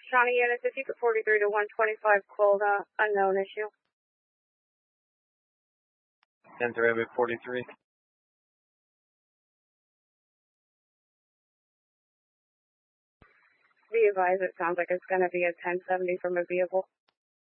Shawnee units, if you could 43 to 125 cold, unknown issue. 10-3, 43. Be advised, it sounds like it's going to be a 1070 from a vehicle.